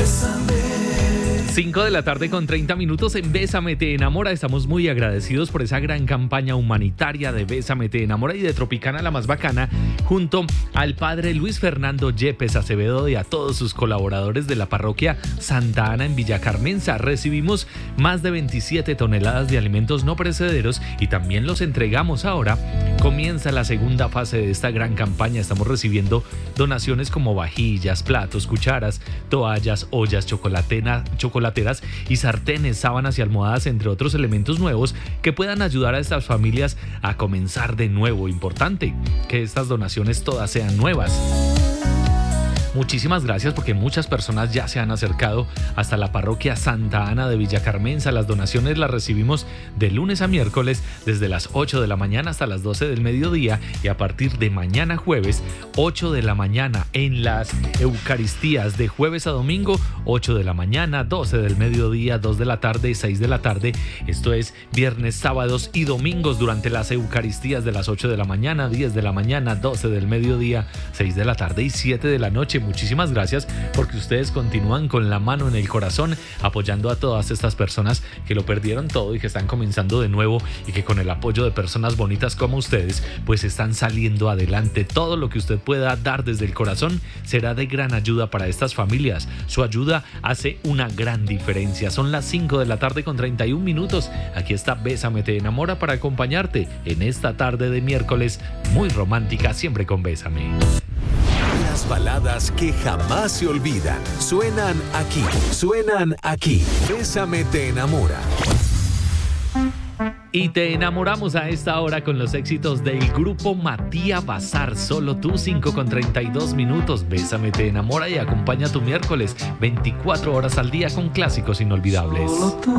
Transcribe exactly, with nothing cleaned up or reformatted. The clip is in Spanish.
cinco de la tarde con treinta minutos en Bésame Te Enamora. Estamos muy agradecidos por esa gran campaña humanitaria de Bésame Te Enamora y de Tropicana La Más Bacana, junto al padre Luis Fernando Yepes Acevedo y a todos sus colaboradores de la parroquia Santa Ana en Villa Carmenza. Recibimos más de veintisiete toneladas de alimentos no perecederos y también los entregamos ahora. Comienza la segunda fase de esta gran campaña. Estamos recibiendo donaciones como vajillas, platos, cucharas, toallas, ollas, chocolatena, chocolate chocolateras y sartenes, sábanas y almohadas, entre otros elementos nuevos que puedan ayudar a estas familias a comenzar de nuevo. Importante que estas donaciones todas sean nuevas. Muchísimas gracias, porque muchas personas ya se han acercado hasta la parroquia Santa Ana de Villa Carmenza. Las donaciones las recibimos de lunes a miércoles desde las ocho de la mañana hasta las doce del mediodía, y a partir de mañana jueves ocho de la mañana en las Eucaristías de jueves a domingo, ocho de la mañana, doce del mediodía, dos de la tarde y seis de la tarde. Esto es viernes, sábados y domingos durante las Eucaristías de las ocho de la mañana, diez de la mañana, doce del mediodía, seis de la tarde y siete de la noche. Muchísimas gracias, porque ustedes continúan con la mano en el corazón apoyando a todas estas personas que lo perdieron todo y que están comenzando de nuevo, y que con el apoyo de personas bonitas como ustedes pues están saliendo adelante. Todo lo que usted pueda dar desde el corazón será de gran ayuda para estas familias. Su ayuda hace una gran diferencia. Son las cinco de la tarde con treinta y un minutos. Aquí está Bésame Te Enamora para acompañarte en esta tarde de miércoles muy romántica, siempre con Bésame. Las baladas que jamás se olvidan suenan aquí, suenan aquí. Bésame Te Enamora. Y te enamoramos a esta hora con los éxitos del grupo Matías Bazar. Solo tú, cinco con treinta y dos minutos. Bésame Te Enamora y acompaña tu miércoles veinticuatro horas al día con clásicos inolvidables. Solo tú